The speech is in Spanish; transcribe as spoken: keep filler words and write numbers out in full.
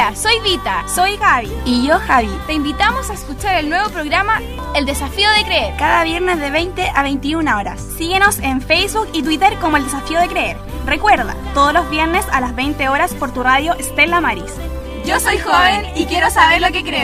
Hola, soy Vita. Soy Gaby. Y yo, Javi. Te invitamos a escuchar el nuevo programa El Desafío de Creer. Cada viernes de veinte a veintiuna horas. Síguenos en Facebook y Twitter como El Desafío de Creer. Recuerda, todos los viernes a las veinte horas por tu radio Stella Maris. Yo soy joven y quiero saber lo que creo.